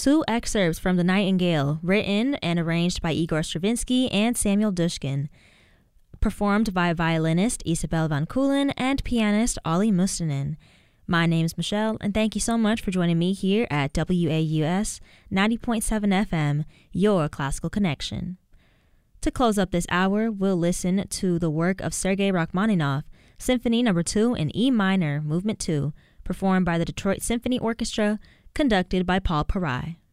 two excerpts from The Nightingale, written and arranged by Igor Stravinsky and Samuel Dushkin, performed by violinist Isabel Van Keulen and pianist Ollie Mustonen. My name's Michelle, and thank you so much for joining me here at WAUS 90.7 FM, your classical connection. To close up this hour, we'll listen to the work of Sergei Rachmaninoff, Symphony No. 2 in E minor, Movement 2, performed by the Detroit Symphony Orchestra, conducted by Paul Parai.